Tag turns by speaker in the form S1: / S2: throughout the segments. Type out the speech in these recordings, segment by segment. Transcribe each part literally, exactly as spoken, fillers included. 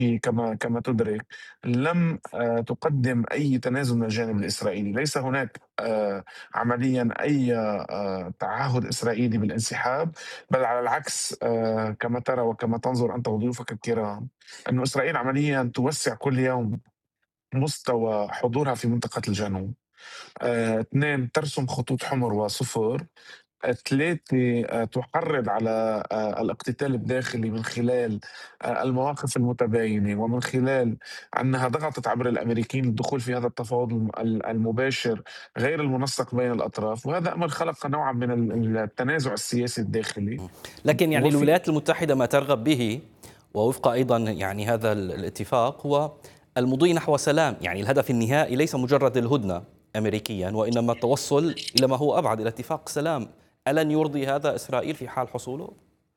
S1: كما كما تدرك لم آآ تقدم أي تنازل من الجانب الإسرائيلي، ليس هناك آآ عمليًا أي آآ تعهد إسرائيلي بالانسحاب، بل على العكس آآ كما ترى وكما تنظر أنت وضيوفك الكرام، إنه إسرائيل عمليًا توسّع كل يوم مستوى حضورها في منطقة الجنوب. آآ اثنين ترسم خطوط حمر وصفر. ثلاثة آآ تحرِّض على آآ الاقتتال الداخلي من خلال آآ المواقف المتباينة، ومن خلال أنها ضغطت عبر الأمريكيين للدخول في هذا التفاوض الم ال المباشر غير المنسق بين الأطراف، وهذا أمر خلق نوعًا من ال التنازع السياسي الداخلي.
S2: لكن يعني
S1: وفي
S2: الولايات المتحدة ما ترغب به، ووفق أيضا يعني هذا ال- الاتفاق، هو المضي نحو سلام. يعني الهدف النهائي ليس مجرد الهدنة أمريكيا، وإنما التوصل إلى ما هو أبعد، إلى اتفاق سلام. ألن يرضي هذا إسرائيل في حال حصوله؟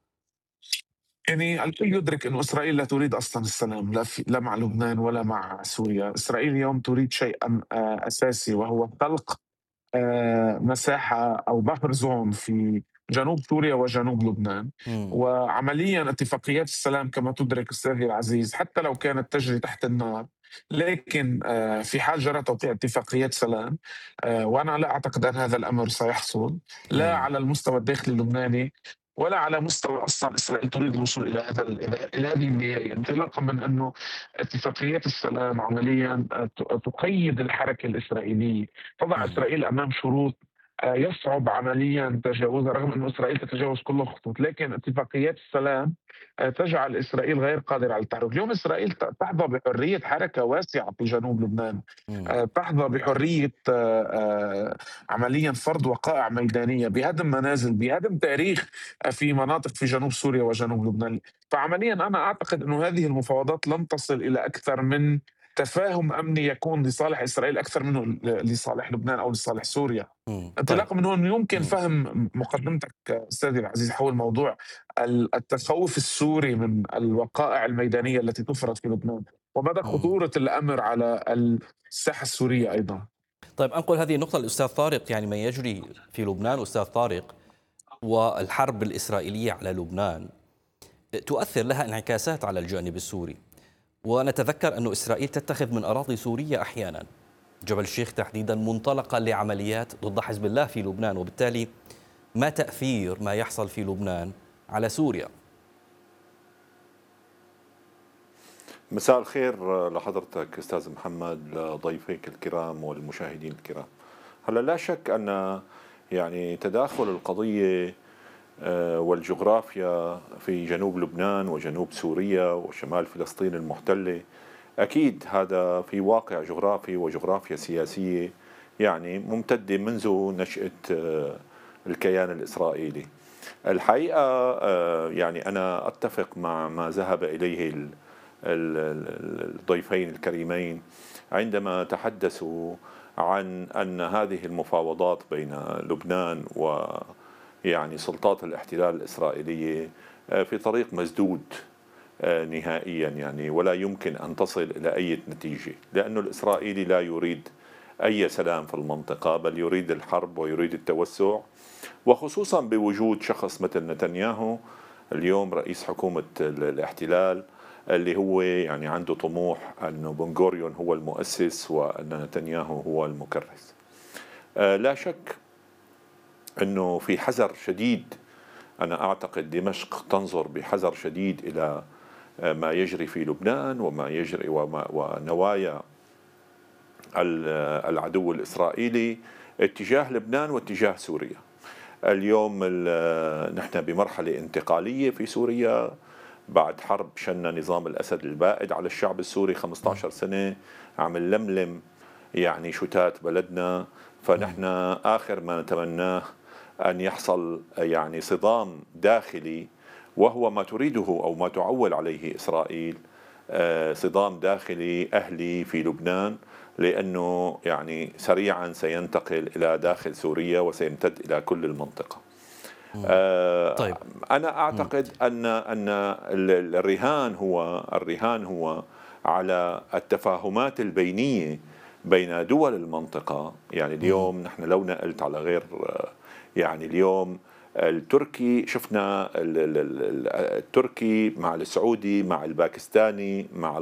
S1: يعني الكل يدرك إنه إسرائيل لا تريد أصلًا السلام، لا في لا مع لبنان ولا مع سوريا. إسرائيل اليوم تريد شيئًا آآ أساسي، وهو خلق آآ مساحة أو buffer zone في جنوب سوريا وجنوب لبنان.
S2: مم.
S1: وعمليًا اتفاقيات السلام كما تدرك أستاذي العزيز حتى لو كانت تجري تحت النار، لكن آآ في حال جرى توقيع اتفاقيات سلام، آآ وأنا لا أعتقد أن هذا الأمر سيحصل، لا
S2: مم.
S1: على المستوى الداخلي اللبناني ولا على مستوى أصلًا إسرائيل تريد الوصول إلى هذا ال إلى إلى هذه النهاية، انطلاقًا من أنه اتفاقيات السلام عمليًا آآ ت تقيد الحركة الإسرائيلية. تضع
S2: مم.
S1: إسرائيل أمام شروط آآ يصعب عمليًا تجاوزها، رغم أنه إسرائيل تتجاوز كل الخطوط، لكن اتفاقيات السلام آآ تجعل إسرائيل غير قادرة على التحرك. اليوم إسرائيل ت تحظى بحرية حركة واسعة في جنوب لبنان،
S2: مم.
S1: آآ تحظى بحرية آآ عمليًا فرض وقائع ميدانية، بهدم منازل، بهدم تاريخ آآ في مناطق في جنوب سوريا وجنوب لبنان. فعمليًا أنا أعتقد إنه هذه المفاوضات لن تصل إلى أكثر من تفاهم أمني يكون لصالح إسرائيل أكثر منه ل لصالح لبنان أو لصالح سوريا.
S2: مم. طيب.
S1: انطلاقًا من هون يمكن
S2: مم.
S1: فهم مقدمتك أستاذي العزيز حول موضوع ال التخوّف السوري من الوقائع الميدانية التي تُفرض في لبنان، ومدى
S2: مم.
S1: خطورة الأمر على الساحة السورية أيضًا.
S2: طيب، أنقل هذه النقطة للأستاذ طارق. يعني ما يجري في لبنان أستاذ طارق، والحرب الإسرائيلية على لبنان تؤثر لها انعكاسات على الجانب السوري. ونتذكر أن إسرائيل تتخذ من أراضي سورية أحيانا، جبل الشيخ تحديدا، منطلقا لعمليات ضد حزب الله في لبنان. وبالتالي ما تأثير ما يحصل في لبنان على سوريا؟
S3: مساء الخير لحضرتك أستاذ محمد، لضيفيك الكرام والمشاهدين الكرام. هلا لا شك أن يعني تداخل القضية آه، والجغرافيا في جنوب لبنان وجنوب سوريا وشمال فلسطين المحتلة، أكيد هذا في واقع جغرافي وجغرافيا سياسية يعني ممتدة منذ نشأة آه، الكيان الإسرائيلي. الحقيقة آه، يعني أنا أتفق مع ما ذهب إليه ال- ال- ال- الضيفين الكريمين عندما تحدثوا عن أن هذه المفاوضات بين لبنان و يعني سلطات الاحتلال الإسرائيلية آه، في طريق مسدود آه، نهائيا، يعني ولا يمكن أن تصل إلى أي نتيجة، لأن الإسرائيلي لا يريد أي سلام في المنطقة، بل يريد الحرب ويريد التوسع، وخصوصا بوجود شخص مثل نتنياهو اليوم رئيس حكومة الاحتلال، اللي هو يعني عنده طموح أنه بن غوريون هو المؤسس وأن نتنياهو هو المكرس. آه، لا شك أنه في حذر شديد. أنا أعتقد دمشق تنظر بحذر شديد إلى آه، ما يجري في لبنان وما يجري وما ونوايا ال- العدو الإسرائيلي اتجاه لبنان واتجاه سوريا. اليوم ال- نحن بمرحلة انتقالية في سوريا بعد حرب شن نظام الأسد البائد على الشعب السوري خمسة عشر سنة، عم نلملم يعني شتات بلدنا. فنحن آخر ما نتمناه أن يحصل يعني صدام داخلي، وهو ما تريده أو ما تعول عليه إسرائيل، آه، صدام داخلي أهلي في لبنان، لأنه يعني سريعا سينتقل إلى داخل سوريا وسيمتد إلى كل المنطقة. آه،
S2: طيب.
S3: أنا أعتقد أن أن الرهان هو الرهان هو على التفاهمات البينية بين دول المنطقة. يعني اليوم نحن لو نقلت على غير يعني اليوم التركي، شفنا ال- ال- ال- التركي مع السعودي مع الباكستاني مع